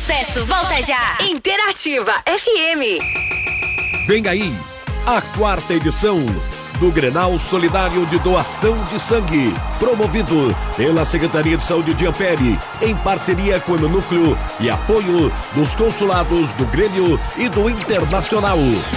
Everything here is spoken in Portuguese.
sucesso volta já. Interativa FM. Vem aí a 4ª edição do Grenal Solidário de Doação de Sangue, promovido pela Secretaria de Saúde de Ampere, em parceria com o Núcleo e apoio dos consulados do Grêmio e do Internacional.